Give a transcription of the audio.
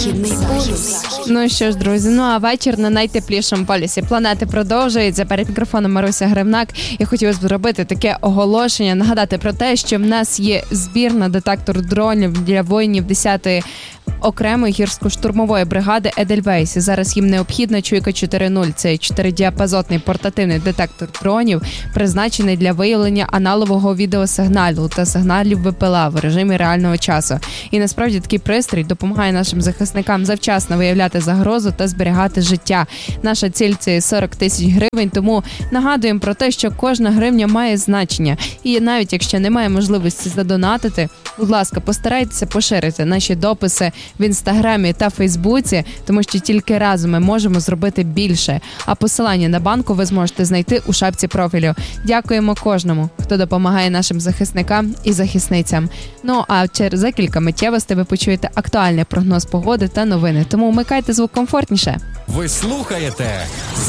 Західний полюс. Ну що ж, друзі, а вечір на найтеплішому полюсі планети продовжується. Перед мікрофоном Маруся Гривнак. Я хотіла зробити таке оголошення, нагадати про те, що в нас є збір на детектор дронів для воїнів 10-ї окремої гірсько-штурмової бригади Едельвейс. Зараз їм необхідна Чуйка 4.0. Це 4-діапазотний портативний детектор дронів, призначений для виявлення аналогового відеосигналу та сигналів ВПЛА в режимі реального часу. І насправді такий пристрій допомагає нашим захисникам завчасно виявляти загрозу та зберігати життя. Наша ціль – це 40 тисяч гривень, тому нагадуємо про те, що кожна гривня має значення. І навіть якщо немає можливості задонатити, будь ласка, постарайтеся поширити наші дописи в Інстаграмі та Фейсбуці, тому що тільки разом ми можемо зробити більше. А посилання на банку ви зможете знайти у шапці профілю. Дякуємо кожному, хто допомагає нашим захисникам і захисницям. А за кілька миттєвостей ви почуєте актуальний прогноз погоди та новини. Тому вмикайте звук комфортніше. Ви слухаєте